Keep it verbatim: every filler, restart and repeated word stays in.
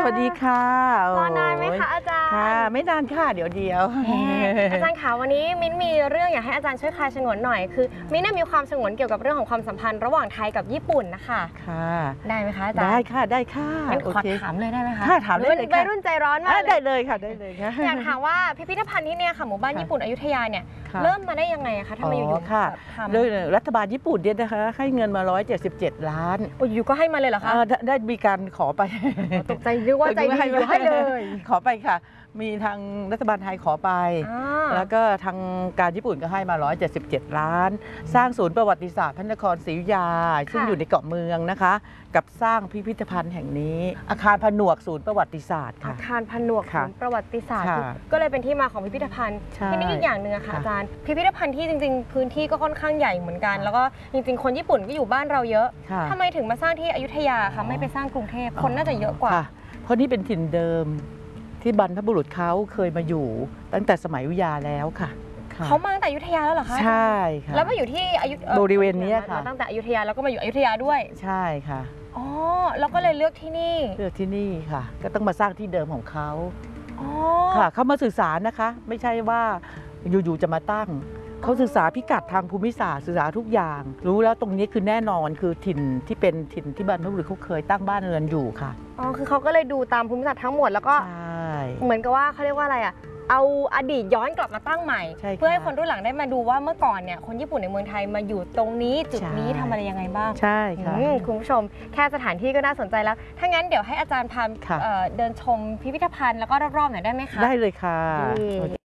วัสดีค่ะรอนานไหมคะอาจารย์ค่ะไม่นานค่ะเดี๋ยวเดียวอาจารย์คะวันนี้มิ้นมีเรื่องอยากให้อาจารย์ช่วยคลายฉงนหน่อยคือมิ้นมีความฉงนเกี่ยวกับเรื่องของความสัมพันธ์ระหว่างไทยกับญี่ปุ่นนะคะค่ะได้ไหมคะอาจารย์ได้ค่ะได้ค่ะงั้นขอถามเลยได้ไหมคะค่ะถามได้เลยค่ะวัยรุ่นใจร้อนมากได้เลยค่ะได้เลยค่ะอยากถามว่าพิพิธภัณฑ์ที่เนี่ยค่ะหมู่บ้านญี่ปุ่นอยุธยาเนี่ยเริ่มมาได้ยังไงคะทำไมอยู่ๆค่ะทำโดยรัฐบาลญี่ปุ่นเนี่ยนะคะให้เงินมาหนึ่งร้อยเจ็ดสิบเจ็ดล้านอยู่ก็ให้มาเลยเหรอคะได้มีการขอไปตกใจนึกว่าใจดีอยู่ให้เลยขอไปค่ะมีทางรัฐบาลไทยขอไปแล้วก็ทางการญี่ปุ่นก็ให้มาหนึ่งร้อยเจ็ดสิบเจ็ดล้านสร้างศูนย์ประวัติศาสตร์พระนครศรีอยุธยาซึ่งอยู่ในเกาะเมืองนะคะกับสร้างพิพิธภัณฑ์แห่งนี้อาคารผนวกศูนย์ประวัติศาสตร์ค่ะอาคารผนวกศูนย์ประวัติศาสตร์ก็เลยเป็นที่มาของพิพิธภัณฑ์ทีนี้อีกอย่างหนึ่งค่ะอาจารย์พิพิธภัณฑ์ที่จริงๆพื้นที่ก็ค่อนข้างใหญ่เหมือนกันแล้วก็จริงๆคนญี่ปุ่นก็อยู่บ้านเราเยอะทำไมถึงมาสร้างที่อยุธยาคะไม่ไปสร้างกรุงเทพคนน่าจะเยอะกว่าเพราะนี่เป็นถิ่นเดิมที่บรรพบุรุษเขาเคยมาอยู่ตั้งแต่สมัยอยุธยาแล้วค่ะเขามาตั้งแต่อยุธยาแล้วเหรอคะใช่ค่ะแล้วมาอยู่ที่อยุบริเวณนี้ค่ะตั้งแต่อยุธยาแล้วก็มาอยู่อยุธยาด้วยใช่ค่ะอ๋อแล้วก็เลยเลือกที่นี่เลือกที่นี่ค่ะก็ต้องมาสร้างที่เดิมของเขาค่ะเขามาศึกษานะคะไม่ใช่ว่าอยู่ๆจะมาตั้งเขาศึกษาพิกัดทางภูมิศาสตร์ศึกษาทุกอย่างรู้แล้วตรงนี้คือแน่นอนคือถิ่นที่เป็นถิ่นที่บรรพบุรุษเขาเคยตั้งบ้านเรือนอยู่ค่ะอ๋อคือเขาก็เลยดูตามภูมิศาสตร์ทั้งหมดแล้วก็เหมือนกับว่าเขาเรียกว่าอะไรอ่ะเอาอดีตย้อนกลับมาตั้งใหม่เพื่อให้คนรุ่นหลังได้มาดูว่าเมื่อก่อนเนี่ยคนญี่ปุ่นในเมืองไทยมาอยู่ตรงนี้จุดนี้ทำอะไรยังไงบ้างใช่ค่ะคุณผู้ชมแค่สถานที่ก็น่าสนใจแล้วถ้างั้นเดี๋ยวให้อาจารย์พาเดินชมพิพิธภัณฑ์แล้วก็รอบๆหน่อยได้ไหมคะได้เลยค่ะ